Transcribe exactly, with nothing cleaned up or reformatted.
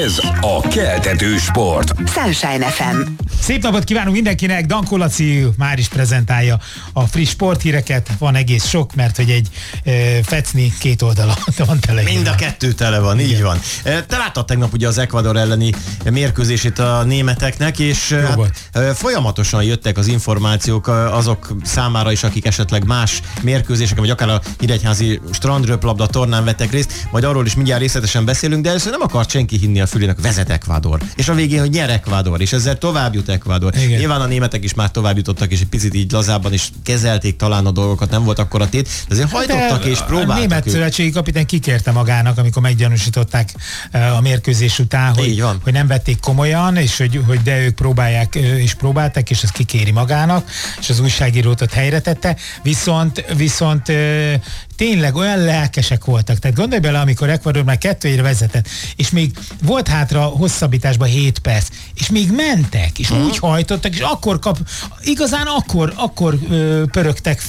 Ez a keltető sport. Sunshine ef em. Szép napot kívánunk mindenkinek, Dankó Laci már is prezentálja a friss sporthíreket, van egész sok, mert hogy egy e, fecni két oldala van tele. Mind a kettő tele van, igen. Így van. Te láttad tegnap ugye az Ecuador elleni mérkőzését a németeknek, és hát, folyamatosan jöttek az információk azok számára is, akik esetleg más mérkőzéseken, vagy akár a hidegyházi strandröplabda tornán vettek részt, majd arról is mindjárt részletesen beszélünk, de először nem akart senki hinni a fülének, vezet Ecuador. És a végén, hogy nyer Ecuador, és ezzel tovább jut Ecuador. Igen. Nyilván a németek is már tovább jutottak, és egy picit így lazábban is kezelték talán a dolgokat, nem volt akkora tét, de azért hajtottak de és próbáltak. A német szövetségi kapitány kikérte magának, amikor meggyanúsították a mérkőzés után, hogy, hogy nem vették komolyan, és hogy, hogy de ők próbálják, és próbálták, és ezt kikéri magának, és az újságírót ott helyre tette, viszont, viszont tényleg olyan lelkesek voltak. Tehát gondolj bele, amikor Ecuador már kettőre vezetett, és még volt hátra hosszabbításban hét perc, és még mentek, és uh-huh. úgy hajtottak, és akkor kap, igazán akkor, akkor ö, pörögtek fel,